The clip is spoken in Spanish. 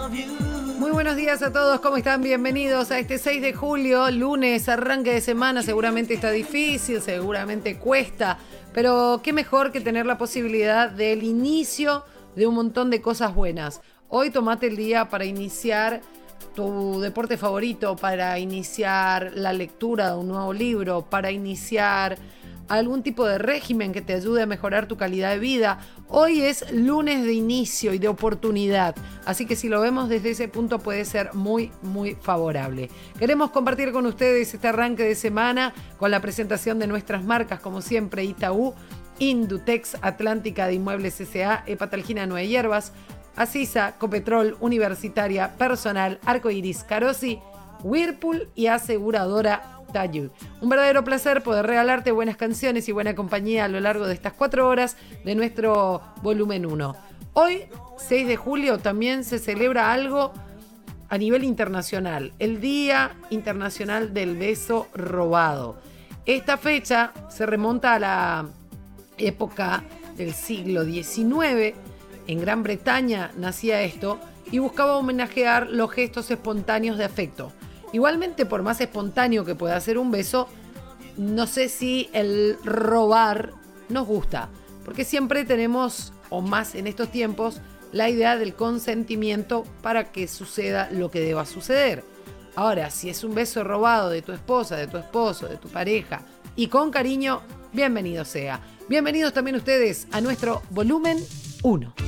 Muy buenos días a todos, ¿cómo están? Bienvenidos a este 6 de julio, lunes, arranque de semana. Seguramente está difícil, seguramente cuesta, pero qué mejor que tener la posibilidad del inicio de un montón de cosas buenas. Hoy tomate el día para iniciar tu deporte favorito, para iniciar la lectura de un nuevo libro, para iniciar algún tipo de régimen que te ayude a mejorar tu calidad de vida. Hoy es lunes de inicio y de oportunidad, así que si lo vemos desde ese punto puede ser muy, muy favorable. Queremos compartir con ustedes este arranque de semana con la presentación de nuestras marcas, como siempre, Itaú, Indutex, Atlántica de Inmuebles S.A., Hepatalgina Nueve Hierbas, Asisa, Copetrol, Universitaria, Personal, Arcoiris, Carosi, Whirlpool y Aseguradora Tayud. Un verdadero placer poder regalarte buenas canciones y buena compañía a lo largo de estas 4 horas de nuestro volumen 1. Hoy, 6 de julio, también se celebra algo a nivel internacional, el Día Internacional del Beso Robado. Esta fecha se remonta a la época del siglo XIX. En Gran Bretaña nacía esto y buscaba homenajear los gestos espontáneos de afecto. Igualmente, por más espontáneo que pueda ser un beso, no sé si el robar nos gusta, porque siempre tenemos, o más en estos tiempos, la idea del consentimiento para que suceda lo que deba suceder. Ahora, si es un beso robado de tu esposa, de tu esposo, de tu pareja, y con cariño, bienvenido sea. Bienvenidos también ustedes a nuestro volumen 1.